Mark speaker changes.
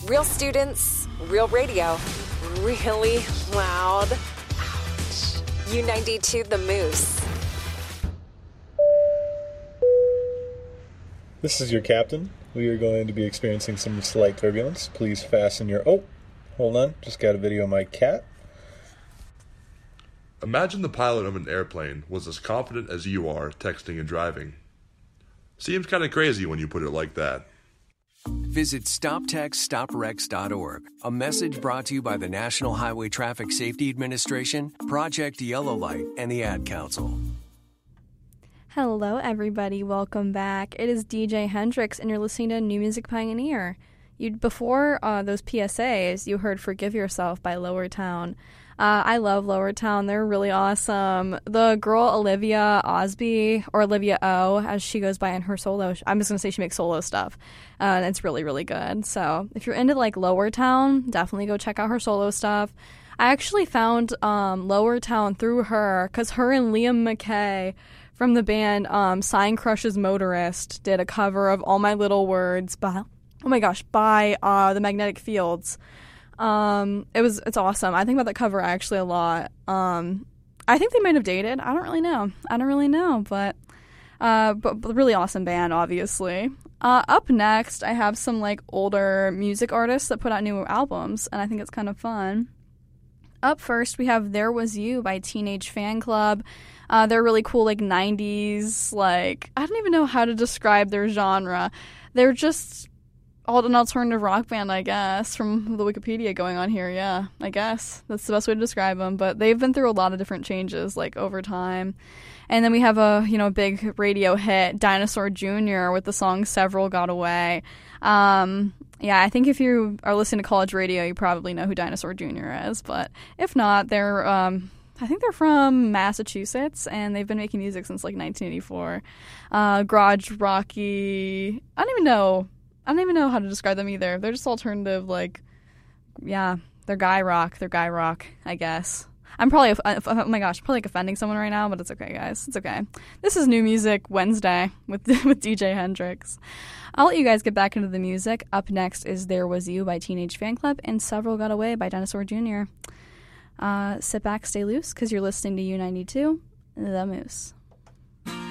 Speaker 1: Real students, real radio, really loud. Ouch. U92 The Moose.
Speaker 2: This is your captain. We are going to be experiencing some slight turbulence. Please fasten your... Oh, hold on. Just got a video of my cat.
Speaker 3: Imagine the pilot of an airplane was as confident as you are texting and driving. Seems kind of crazy when you put it like that.
Speaker 4: Visit StopTextStopWrecks.org. A message brought to you by the National Highway Traffic Safety Administration, Project Yellow Light, and the Ad Council.
Speaker 5: Hello, everybody. Welcome back. It is DJ Hendrix, and you're listening to New Music Pioneer. Before those PSAs, you heard Forgive Yourself by Lower Town. I love Lower Town. They're really awesome. The girl Olivia Osby, or Olivia O, as she goes by in her solo, I'm just going to say she makes solo stuff. And it's really, really good. So if you're into like Lower Town, definitely go check out her solo stuff. I actually found Lower Town through her, because her and Liam McKay from the band Sign Crush's Motorist did a cover of All My Little Words by the Magnetic Fields. It's awesome. I think about that cover actually a lot. I think they might have dated. I don't really know, but really awesome band, obviously. Up next, I have some like older music artists that put out new albums, and I think it's kind of fun. Up first, we have There Was You by Teenage Fan Club. They're really cool, like 90s, like, I don't even know how to describe their genre. They're just an alternative rock band, I guess, from the Wikipedia going on here. Yeah, I guess that's the best way to describe them. But they've been through a lot of different changes, like, over time. And then we have a big radio hit, Dinosaur Jr., with the song Several Got Away. Yeah, I think if you are listening to college radio, you probably know who Dinosaur Jr. is. But if not, I think they're from Massachusetts, and they've been making music since, like, 1984. Garage rocky. I don't even know how to describe them either. They're just alternative, like, yeah, they're guy rock, I guess. I'm probably, probably offending someone right now, but it's okay, guys. It's okay. This is New Music Wednesday with DJ Hendrix. I'll let you guys get back into the music. Up next is There Was You by Teenage Fan Club and Several Got Away by Dinosaur Jr. Sit back, stay loose, because you're listening to U92, The Moose.